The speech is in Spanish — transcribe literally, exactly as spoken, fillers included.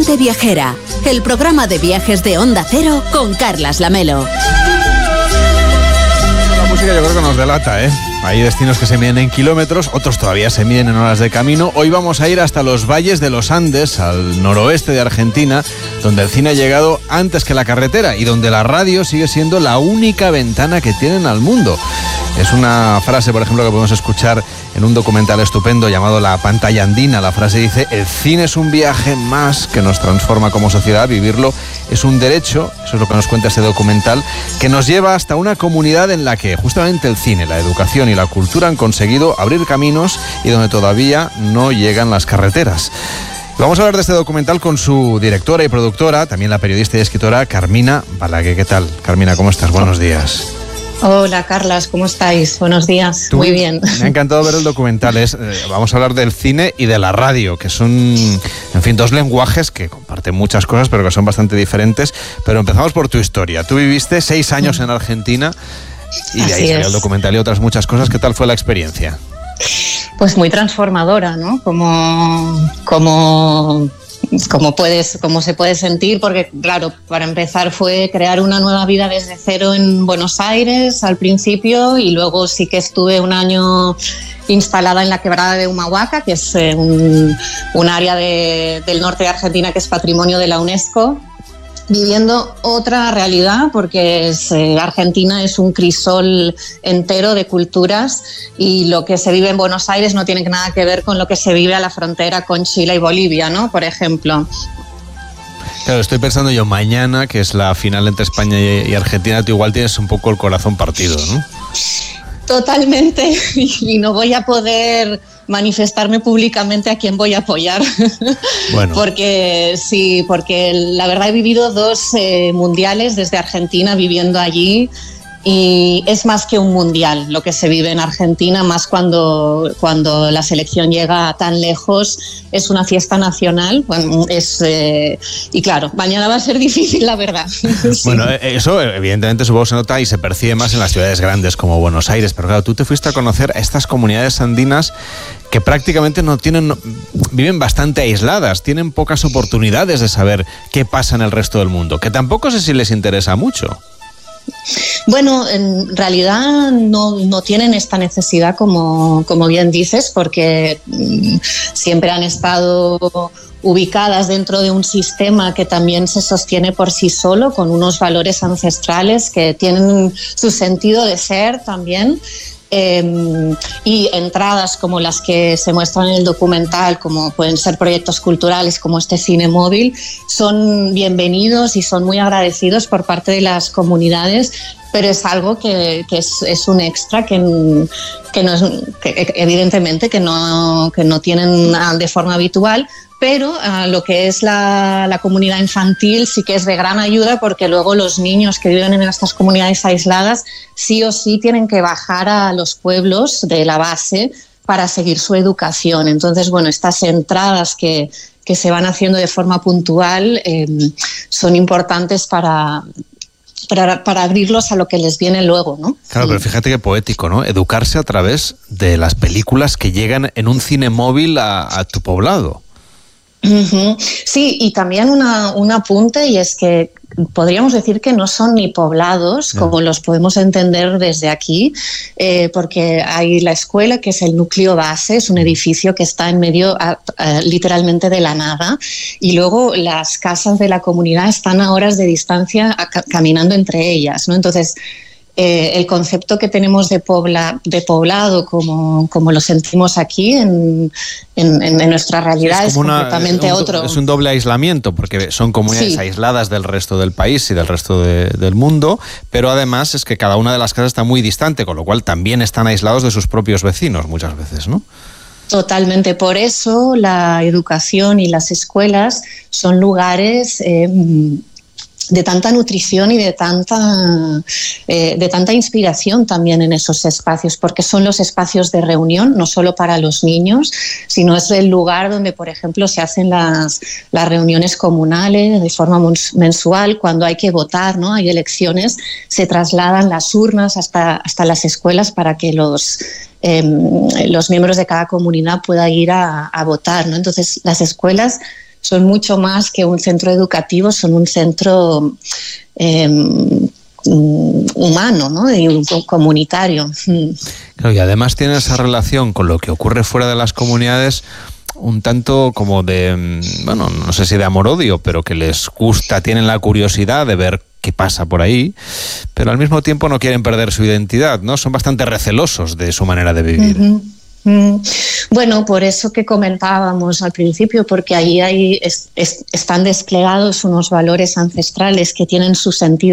Mente Viajera, el programa de viajes de Onda Cero con Carlas Lamelo. La música yo creo que nos delata, ¿eh? Hay destinos que se miden en kilómetros, otros todavía se miden en horas de camino. Hoy vamos a ir hasta los valles de los Andes, al noroeste de Argentina, donde el cine ha llegado antes que la carretera y donde la radio sigue siendo la única ventana que tienen al mundo. Es una frase, por ejemplo, que podemos escuchar en un documental estupendo llamado La Pantalla Andina. La frase dice: el cine es un viaje más que nos transforma como sociedad. Vivirlo es un derecho, eso es lo que nos cuenta este documental, que nos lleva hasta una comunidad en la que justamente el cine, la educación y la cultura han conseguido abrir caminos y donde todavía no llegan las carreteras. Vamos a hablar de este documental con su directora y productora, también la periodista y escritora Carmina Balaguer. ¿Qué tal, Carmina? ¿Cómo estás? Buenos días. Hola, Carlas, ¿cómo estáis? Buenos días. Tú, muy bien. Me ha encantado ver el documental. Es, eh, vamos a hablar del cine y de la radio, que son, en fin, dos lenguajes que comparten muchas cosas, pero que son bastante diferentes. Pero empezamos por tu historia. Tú viviste seis años en Argentina y de ahí salió el documental y otras muchas cosas. ¿Qué tal fue la experiencia? Pues muy transformadora, ¿no? Como... como... Como puedes, como se puede sentir, porque claro, para empezar fue crear una nueva vida desde cero en Buenos Aires al principio, y luego sí que estuve un año instalada en la quebrada de Humahuaca, que es eh, un, un área de, del norte de Argentina que es patrimonio de la UNESCO, viviendo otra realidad, porque es, eh, Argentina es un crisol entero de culturas, y lo que se vive en Buenos Aires no tiene nada que ver con lo que se vive a la frontera con Chile y Bolivia, ¿no? Por ejemplo. Claro, estoy pensando yo, mañana, que es la final entre España y, y Argentina, tú igual tienes un poco el corazón partido, ¿no? Totalmente, y no voy a poder manifestarme públicamente a quién voy a apoyar. Bueno. Porque sí, porque la verdad he vivido dos eh, mundiales desde Argentina viviendo allí, y es más que un mundial lo que se vive en Argentina, más cuando, cuando la selección llega tan lejos. Es una fiesta nacional, bueno, es, eh, y claro, mañana va a ser difícil, la verdad. Sí. Bueno, eso evidentemente supongo se nota y se percibe más en las ciudades grandes como Buenos Aires, pero claro, tú te fuiste a conocer a estas comunidades andinas que prácticamente no tienen, viven bastante aisladas, tienen pocas oportunidades de saber qué pasa en el resto del mundo, que tampoco sé si les interesa mucho. Bueno, en realidad no, no tienen esta necesidad, como, como bien dices, porque mm, siempre han estado ubicadas dentro de un sistema que también se sostiene por sí solo, con unos valores ancestrales que tienen su sentido de ser también. Eh, y entradas como las que se muestran en el documental, como pueden ser proyectos culturales como este cine móvil, son bienvenidos y son muy agradecidos por parte de las comunidades, pero es algo que, que es, es un extra que, que, no es, que evidentemente que no, que no tienen de forma habitual. Pero uh, lo que es la, la comunidad infantil sí que es de gran ayuda, porque luego los niños que viven en estas comunidades aisladas sí o sí tienen que bajar a los pueblos de la base para seguir su educación. Entonces, bueno, estas entradas que, que se van haciendo de forma puntual eh, son importantes para... Para, para abrirlos a lo que les viene luego, ¿no? Claro, pero fíjate qué poético, ¿no? Educarse a través de las películas que llegan en un cine móvil a, a tu poblado. Uh-huh. Sí, y también una, un apunte, y es que podríamos decir que no son ni poblados, no, como los podemos entender desde aquí, eh, porque hay la escuela, que es el núcleo base, es un edificio que está en medio a, a, literalmente de la nada, y luego las casas de la comunidad están a horas de distancia a, ca- caminando entre ellas, ¿no? Entonces, Eh, el concepto que tenemos de, pobla, de poblado, como, como lo sentimos aquí en, en, en nuestra realidad, es, es completamente una, un, otro. Es un doble aislamiento, porque son comunidades sí. aisladas del resto del país y del resto de, del mundo, pero además es que cada una de las casas está muy distante, con lo cual también están aislados de sus propios vecinos muchas veces, ¿no? Totalmente. Por eso la educación y las escuelas son lugares Eh, de tanta nutrición y de tanta, eh, de tanta inspiración también en esos espacios, porque son los espacios de reunión, no solo para los niños, sino es el lugar donde, por ejemplo, se hacen las, las reuniones comunales de forma mensual, cuando hay que votar, ¿no? Hay elecciones, se trasladan las urnas hasta, hasta las escuelas para que los, eh, los miembros de cada comunidad puedan ir a, a votar, ¿no? Entonces, las escuelas son mucho más que un centro educativo, son un centro eh, humano, ¿no? Y comunitario. Claro, y además tiene esa relación con lo que ocurre fuera de las comunidades, un tanto como de, bueno, no sé si de amor-odio, pero que les gusta, tienen la curiosidad de ver qué pasa por ahí, pero al mismo tiempo no quieren perder su identidad, ¿no? Son bastante recelosos de su manera de vivir. Uh-huh. Mm. Bueno, por eso que comentábamos al principio, porque ahí hay, es, es, están desplegados unos valores ancestrales que tienen su sentido